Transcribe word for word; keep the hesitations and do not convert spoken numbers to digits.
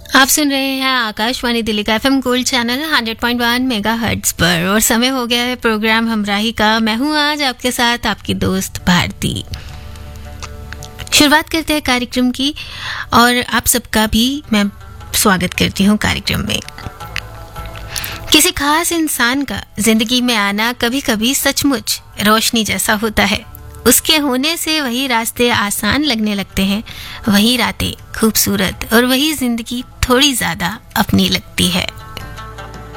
आप सुन रहे हैं आकाशवाणी दिल्ली का FM gold channel hundred point one megahertz पर और समय हो गया है प्रोग्राम हमराही का। मैं हूं आज आपके साथ आपकी दोस्त भारती। शुरुआत करते हैं कार्यक्रम की और आप सबका भी मैं स्वागत करती हूं कार्यक्रम में। किसी खास इंसान का जिंदगी में आना कभी कभी सचमुच रोशनी जैसा होता है। उसके होने से वही रास्ते आसान लगने लगते हैं, वही रातें खूबसूरत और वही जिंदगी थोड़ी ज्यादा अपनी लगती है।